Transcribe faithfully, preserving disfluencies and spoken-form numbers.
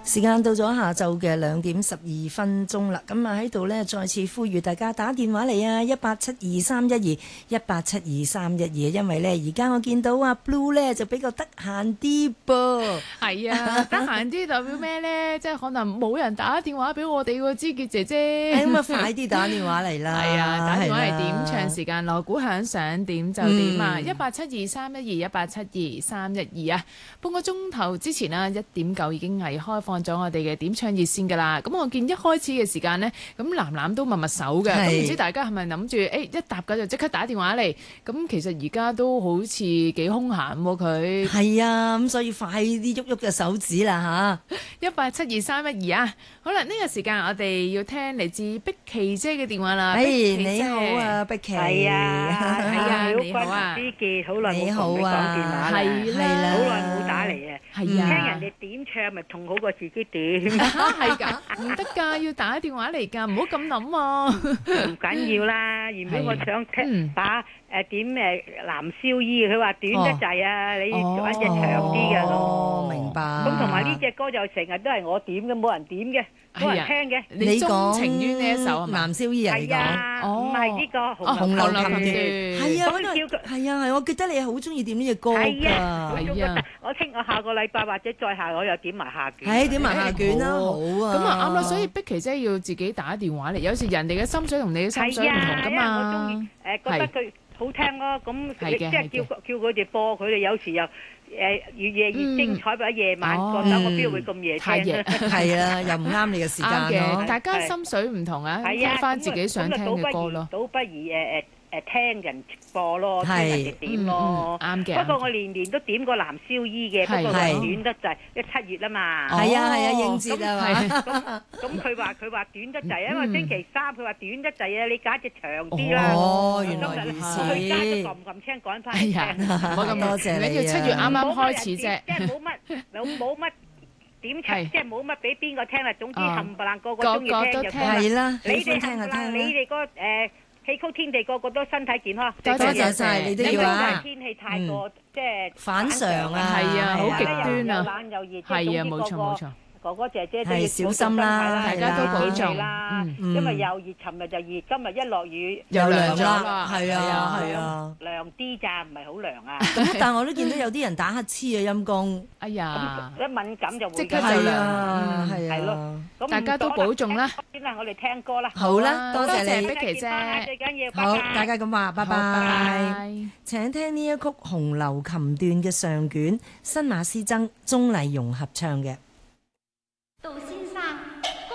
時間到咗下晝嘅兩點十二分鐘啦，咁啊喺度呢，再次呼籲大家打電話嚟啊，一八七二三一二一八七二三一二，因為呢，而家我見到阿 Blue 呢就比較得閒啲噃。 係啊，得閒啲代表咩呢？即係可能冇人打電話俾我哋喎，知傑姐姐。 咁啊，快啲打電話嚟啦！ 係啊，打電話嚟點唱時間，鑼鼓響想點就點啊！一八七二三一二一八七二三一二啊，半個鐘頭之前啊，一點九已經係開放咗我哋嘅點唱熱線㗎啦。咁我見一開始嘅時間呢，咁藍藍都密密手嘅，咁唔知大家係咪諗住誒一搭嘅就即刻打電話嚟？咁其實而家都好似幾空閒喎佢。 係啊，咁所以快啲喐喐嘅手指啦嚇！ 一八七二三一二啊，好啦，呢個時間我哋要聽嚟自碧琪姐嘅電話啦。 誒你好啊，碧琪。 係啊， 係啊，你好啊， 思傑，好耐冇你好同你講電啊， 話啦， 係啦， 好耐冇打嚟啊。 係聽啊， 人哋點唱咪仲好過自己點， 係㗎，唔得㗎，要打電話嚟㗎，唔好咁諗啊。 唔緊要啦。原本我想聽嗯打誒點誒藍燒衣，佢話短得滯啊，你揾隻長啲嘅哦， 咯。 明白。 咁同埋呢隻歌就成日都係我點嘅，冇人點嘅，冇人聽嘅。 你鍾情於呢一首係咪？ 藍燒衣人嚟係啊， 講， 唔係呢個紅紅樓樓琴段，係啊， 咁叫佢係啊係，我記得你好中意點呢隻歌係啊， 㗎。 係啊， 我聽我下個禮拜或者再下我又點埋下卷。 係點埋下卷啦，好啊。 咁啊啱啦，所以碧琪姐要自己打電話嚟，有時人哋嘅心水同你嘅心水唔同㗎係啊，我中嘛意。誒覺得佢好聽咯，咁你係嘅即係叫叫佢哋播，佢哋有時又誒越夜越精彩，或者夜晚哦覺得我邊會咁夜太夜聽？ 係啊，又唔啱你嘅時間啱嘅， 咯。 大家心水唔同啊， 係啊， 聽翻自己想聽嘅歌咯。 倒不如誒誒誒聽人播咯，聽係人哋點咯。 嗯嗯啱嘅不過我年年都點過藍燒衣嘅，不過係佢短得滯，一七月啊嘛。 係啊係啊， 哦應節啊嘛。 咁咁佢話佢話短得滯，因為星期三佢話短得滯啊，你揀隻長啲啦。 哦，原來如今日我去街此。 都撳撳聲趕翻哎呀， 嚟聽。 唔好咁多謝你啊唔緊要，七月啱啱開始啫。 即係冇乜冇冇乜點唱， 係即係冇乜俾邊個聽啦。總之哦冚唪唥個個個中意聽就個都聽係啦， 你哋喜歡聽就冚唪唥，你聽啦。 哋個誒戲曲天地個個都身體健康。 多謝多謝晒你都因為要啊。 天氣太過即係反常啊係啊，好極端啊。 又冷又熱，即係係啊， 總之冇錯個個冇錯。 哥哥姐姐都係要小心啦保重身體大家都保重啦。 嗯因為又熱，尋日就熱，今日一落雨又涼咗啦， 啦係啊係啊。 涼啲咋，唔係好涼啊。 咁但係我都見到有啲人打乞嗤啊，陰公。 哎呀， 一敏感就會即刻㗎就涼係啊嗯係係咯啊。 咁大家都保重啦。 先啦，我哋聽歌啦。 好啦，多謝你。 碧琪姐最緊要好， 拜拜大家咁話，拜好拜拜。 拜。 請聽呢一曲紅樓琴段嘅上卷，新馬師曾、鐘麗蓉合唱嘅。